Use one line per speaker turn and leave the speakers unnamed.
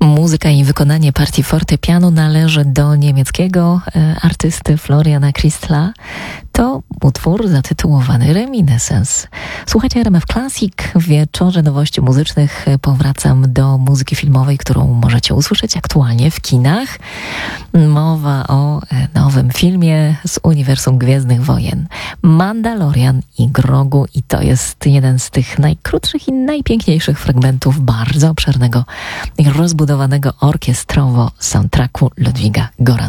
Muzyka i wykonanie partii fortepianu należy do niemieckiego artysty Floriana Christla. To utwór zatytułowany Reminiscence. Słuchajcie RMF Classic. W wieczorze nowości muzycznych powracam do muzyki filmowej, którą możecie usłyszeć aktualnie w kinach. Mowa o nowym filmie z uniwersum Gwiezdnych Wojen. Mandalorian i Grogu, i to jest jeden z tych najkrótszych i najpiękniejszych fragmentów bardzo obszernego i rozbudowanego orkiestrowo soundtracku Ludwiga Göransa.